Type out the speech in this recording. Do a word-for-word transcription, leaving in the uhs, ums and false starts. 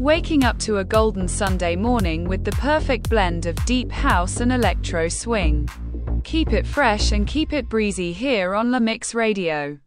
Waking up to a golden Sunday morning with the perfect blend of deep house and electro swing. Keep it fresh and keep it breezy here on La Mix Radio.